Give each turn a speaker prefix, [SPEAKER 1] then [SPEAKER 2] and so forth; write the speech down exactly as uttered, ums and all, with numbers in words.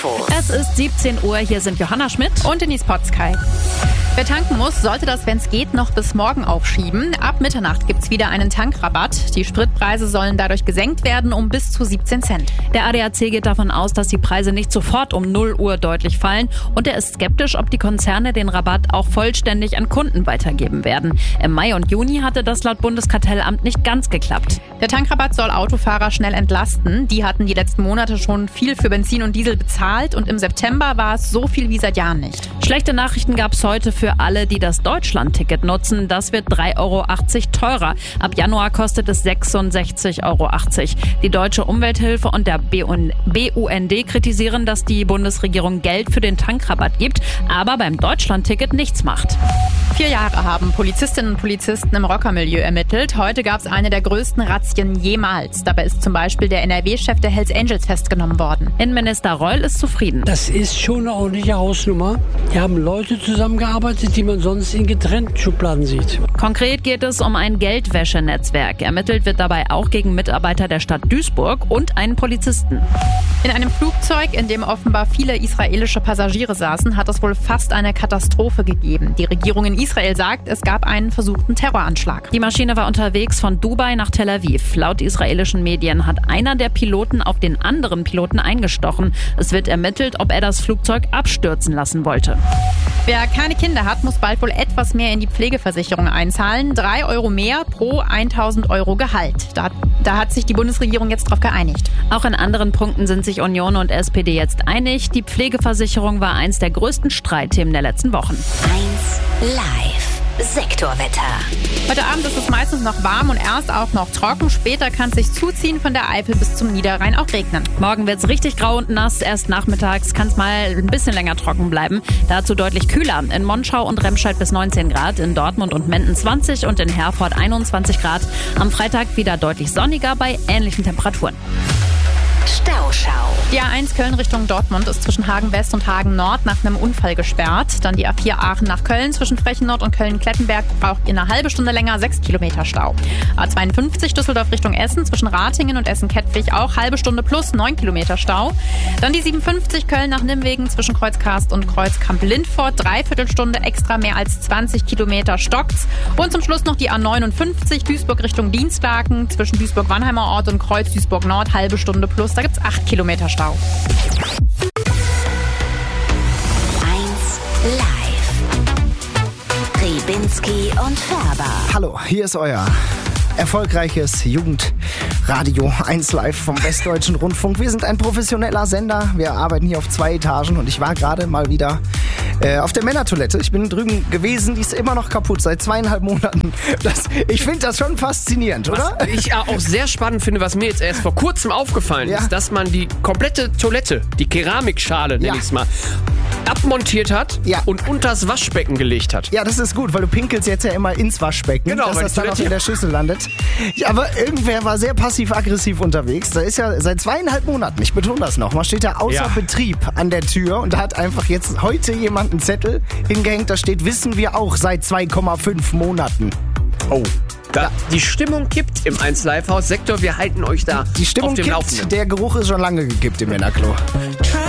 [SPEAKER 1] Es ist siebzehn Uhr, hier sind Johanna Schmidt
[SPEAKER 2] und Denise Potzkei. Wer tanken muss, sollte das, wenn es geht, noch bis morgen aufschieben. Ab Mitternacht gibt's wieder einen Tankrabatt. Die Spritpreise sollen dadurch gesenkt werden um bis zu siebzehn Cent.
[SPEAKER 1] Der A D A C geht davon aus, dass die Preise nicht sofort um null Uhr deutlich fallen. Und er ist skeptisch, ob die Konzerne den Rabatt auch vollständig an Kunden weitergeben werden. Im Mai und Juni hatte das laut Bundeskartellamt nicht ganz geklappt.
[SPEAKER 2] Der Tankrabatt soll Autofahrer schnell entlasten. Die hatten die letzten Monate schon viel für Benzin und Diesel bezahlt. Und im September war es so viel wie seit Jahren nicht.
[SPEAKER 1] Schlechte Nachrichten gab's heute für alle, die das Deutschland-Ticket nutzen. Das wird drei Euro achtzig teurer. Ab Januar kostet es sechsundsechzig Euro achtzig. Die Deutsche Umwelthilfe und der B U N D kritisieren, dass die Bundesregierung Geld für den Tankrabatt gibt, aber beim Deutschland-Ticket nichts macht.
[SPEAKER 2] Vier Jahre haben Polizistinnen und Polizisten im Rockermilieu ermittelt. Heute gab es eine der größten Razzien jemals. Dabei ist zum Beispiel der N R W-Chef der Hells Angels festgenommen worden.
[SPEAKER 1] Innenminister Reul ist zufrieden.
[SPEAKER 3] Das ist schon eine ordentliche Hausnummer. Hier haben Leute zusammengearbeitet, die man sonst in getrennten Schubladen sieht.
[SPEAKER 1] Konkret geht es um ein Geldwäschenetzwerk. Ermittelt wird dabei auch gegen Mitarbeiter der Stadt Duisburg und einen Polizisten.
[SPEAKER 2] In einem Flugzeug, in dem offenbar viele israelische Passagiere saßen, hat es wohl fast eine Katastrophe gegeben. Die Regierung in Israel sagt, es gab einen versuchten Terroranschlag.
[SPEAKER 1] Die Maschine war unterwegs von Dubai nach Tel Aviv. Laut israelischen Medien hat einer der Piloten auf den anderen Piloten eingestochen. Es wird ermittelt, ob er das Flugzeug abstürzen lassen wollte.
[SPEAKER 2] Wer keine Kinder hat, muss bald wohl etwas mehr in die Pflegeversicherung einzahlen. Drei Euro mehr pro tausend Euro Gehalt. Da, da hat sich die Bundesregierung jetzt drauf geeinigt.
[SPEAKER 1] Auch in anderen Punkten sind sich Union und S P D jetzt einig. Die Pflegeversicherung war eins der größten Streitthemen der letzten Wochen.
[SPEAKER 4] eins Live Sektorwetter.
[SPEAKER 2] Heute Abend ist es meistens noch warm und erst auch noch trocken. Später kann es sich zuziehen, von der Eifel bis zum Niederrhein auch regnen.
[SPEAKER 1] Morgen wird es richtig grau und nass. Erst nachmittags kann es mal ein bisschen länger trocken bleiben. Dazu deutlich kühler. In Monschau und Remscheid bis neunzehn Grad, in Dortmund und Menden zwanzig und in Herford einundzwanzig Grad. Am Freitag wieder deutlich sonniger bei ähnlichen Temperaturen.
[SPEAKER 4] Stauschau.
[SPEAKER 2] Die A eins Köln Richtung Dortmund ist zwischen Hagen West und Hagen Nord nach einem Unfall gesperrt. Dann die A vier Aachen nach Köln zwischen Frechen Nord und Köln-Klettenberg braucht ihr eine halbe Stunde länger, sechs Kilometer Stau. A zweiundfünfzig Düsseldorf Richtung Essen zwischen Ratingen und Essen-Kettwig auch halbe Stunde plus neun Kilometer Stau. Dann die siebenundfünfzig Köln nach Nimwegen zwischen Kreuzkarst und Kreuzkamp-Lindfort, dreiviertel Stunde extra, mehr als zwanzig Kilometer stockt's. Und zum Schluss noch die A neunundfünfzig Duisburg Richtung Dienstlaken zwischen Duisburg-Wannheimer Ort und Kreuz Duisburg Nord, halbe Stunde plus. Da gibt's acht Kilometer Stau.
[SPEAKER 4] eins Live. Ribinski und Färber.
[SPEAKER 5] Hallo, hier ist euer erfolgreiches Jugendradio eins Live vom Westdeutschen Rundfunk. Wir sind ein professioneller Sender. Wir arbeiten hier auf zwei Etagen und ich war gerade mal wieder äh, auf der Männertoilette. Ich bin drüben gewesen, die ist immer noch kaputt, seit zweieinhalb Monaten. Das, ich finde das schon faszinierend, oder?
[SPEAKER 6] Was ich auch sehr spannend finde, was mir jetzt erst vor kurzem aufgefallen
[SPEAKER 5] Ja.
[SPEAKER 6] ist, dass man die komplette Toilette, die Keramikschale, nenne
[SPEAKER 5] Ja.
[SPEAKER 6] ich es mal, abmontiert hat
[SPEAKER 5] Ja.
[SPEAKER 6] und unters Waschbecken gelegt hat.
[SPEAKER 5] Ja, das ist gut, weil du pinkelst jetzt ja immer ins Waschbecken,
[SPEAKER 6] Genau,
[SPEAKER 5] dass
[SPEAKER 6] weil
[SPEAKER 5] das
[SPEAKER 6] die
[SPEAKER 5] dann auch
[SPEAKER 6] Toilette-
[SPEAKER 5] in der Schüssel landet. Ja, aber irgendwer war sehr passiv-aggressiv unterwegs. Da ist ja seit zweieinhalb Monaten, ich betone das noch, man steht da außer
[SPEAKER 6] Ja.
[SPEAKER 5] Betrieb an der Tür und da hat einfach jetzt heute jemand einen Zettel hingehängt, da steht, wissen wir auch, seit zwei Komma fünf Monaten.
[SPEAKER 6] Oh. Da, Die Stimmung kippt im eins Live Haus Sektor. Wir halten euch da
[SPEAKER 5] Die Stimmung
[SPEAKER 6] auf dem
[SPEAKER 5] kippt,
[SPEAKER 6] Laufenden.
[SPEAKER 5] der Geruch ist schon lange gekippt im Männerklo.
[SPEAKER 7] Try